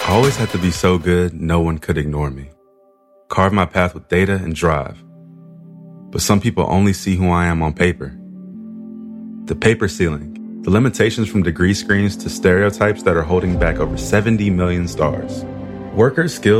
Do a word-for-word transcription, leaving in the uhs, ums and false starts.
I always had to be so good, no one could ignore me. Carve my path with data and drive. But some people only see who I am on paper. The paper ceiling, the limitations from degree screens to stereotypes that are holding back over seventy million stars. Workers' skills